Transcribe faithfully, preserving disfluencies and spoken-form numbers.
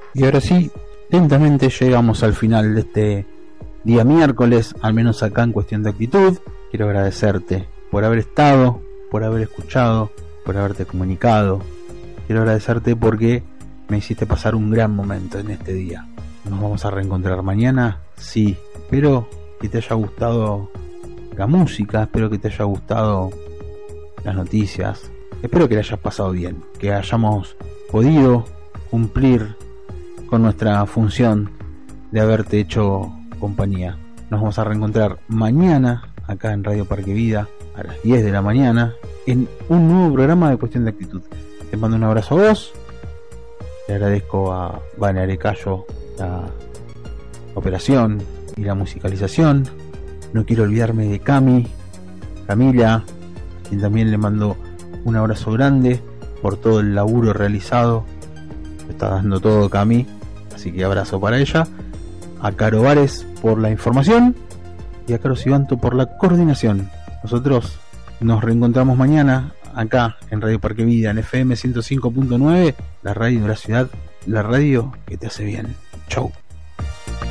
Y ahora sí, lentamente llegamos al final de este día miércoles, al menos acá en Cuestión de Actitud. Quiero agradecerte por haber estado, por haber escuchado, por haberte comunicado. Quiero agradecerte porque me hiciste pasar un gran momento en este día. Nos vamos a reencontrar mañana, sí. Espero que te haya gustado la música, espero que te haya gustado las noticias. Espero que le hayas pasado bien, que hayamos podido cumplir con nuestra función de haberte hecho compañía. Nos vamos a reencontrar mañana acá en Radio Parque Vida a las diez de la mañana en un nuevo programa de Cuestión de Actitud. Te mando un abrazo a vos. Le agradezco a Vane Arecayo la operación y la musicalización. No quiero olvidarme de Cami, Camila, quien también le mando un abrazo grande por todo el laburo realizado. Está dando todo Cami, así que abrazo para ella. A Caro Vares por la información y a Caro Sibanto por la coordinación. Nosotros nos reencontramos mañana acá en Radio Parque Vida, en F M ciento cinco punto nueve, la radio de la ciudad, la radio que te hace bien. Chau.